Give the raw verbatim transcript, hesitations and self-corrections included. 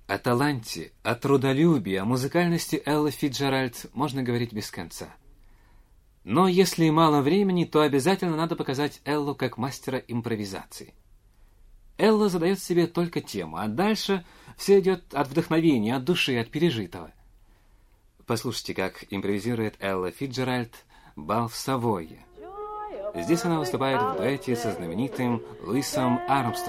О таланте, о трудолюбии, о музыкальности Эллы Фицджеральд можно говорить без конца. Но если и мало времени, то обязательно надо показать Эллу как мастера импровизации. Элла задает себе только тему, а дальше все идет от вдохновения, от души, от пережитого. Послушайте, как импровизирует Элла Фицджеральд «Бал в Савойе». Здесь она выступает в дуэте со знаменитым Луисом Армстронгом.